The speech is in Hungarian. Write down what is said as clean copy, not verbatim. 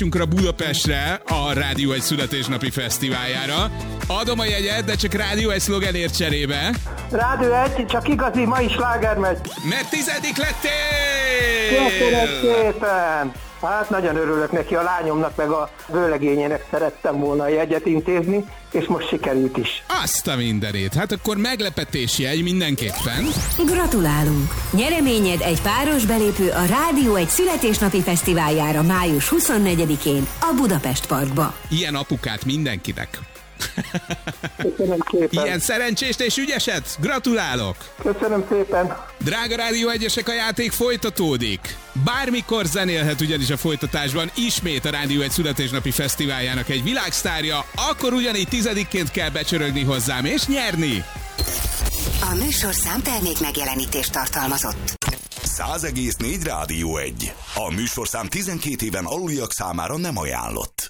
Budapestre a Rádió 1 születésnapi fesztiváljára. Adom a jegyet, de csak Rádió 1 szlogenért cserébe. Rádió 1, csak igazi mai sláger megy. Mert 10. lettél! Köszönöm szépen! Hát nagyon örülök neki, a lányomnak meg a vőlegényének szerettem volna a jegyet intézni, és most sikerült is. Azt a mindenét, hát akkor meglepetésjegy mindenképpen. Gratulálunk! Nyereményed egy páros belépő a Rádió 1 születésnapi fesztiváljára május 24-én a Budapest Parkba. Ilyen apukát mindenkinek. Köszönöm szépen. Ilyen szerencsést és ügyeset? Gratulálok! Köszönöm szépen. Drága Rádió 1-esek, a játék folytatódik. Bármikor zenélhet ugyanis a folytatásban ismét a Rádió 1 születésnapi fesztiváljának egy világsztárja, akkor ugyanígy 10-ként kell becsörögni hozzám és nyerni. A műsorszám termék megjelenítést tartalmazott. 100,4 Rádió 1. A műsorszám 12 éven aluliak számára nem ajánlott.